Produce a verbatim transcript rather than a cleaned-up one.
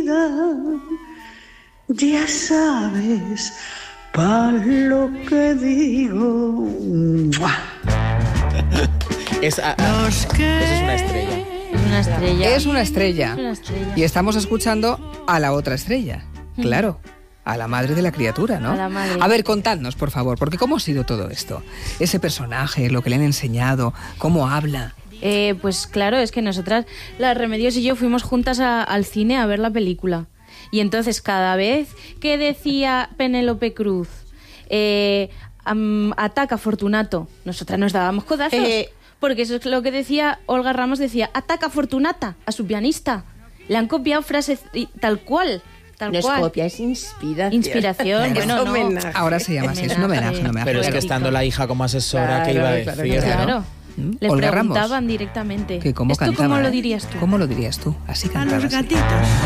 vida, ya sabes pa' lo que digo. Es, a, a, eso es una estrella. Es una estrella. Es una estrella. Es una estrella. Y estamos escuchando a la otra estrella, claro. A la madre de la criatura, ¿no? A la madre. A ver, contadnos, por favor, porque ¿cómo ha sido todo esto? Ese personaje, lo que le han enseñado, cómo habla. Eh, pues claro, es que nosotras, las Remedios y yo, fuimos juntas a, al cine a ver la película. Y entonces cada vez que decía Penélope Cruz, eh, um, ataca Fortunato, nosotras nos dábamos codazos. Eh, porque eso es lo que decía Olga Ramos, decía, ataca Fortunata, a su pianista. Le han copiado frases tal cual. Tal no cual. es copia, es inspiración. Inspiración, bueno, no. Ahora se llama así, es un homenaje, un homenaje. Pero es que estando la hija como asesora, claro, ¿qué iba a decir? Claro, claro. Claro. ¿Mm? Les Olga preguntaban Ramos. directamente. Que cómo ¿Esto cantaba, cómo lo eh? dirías tú? ¿Cómo lo dirías tú? Así A cantaba. los gatitos